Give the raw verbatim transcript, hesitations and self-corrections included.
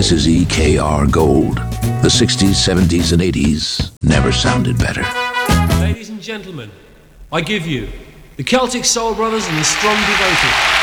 This is E K R Gold. The sixties, seventies, and eighties never sounded better. Ladies and gentlemen, I give you the Celtic Soul Brothers and the Strong Devoted.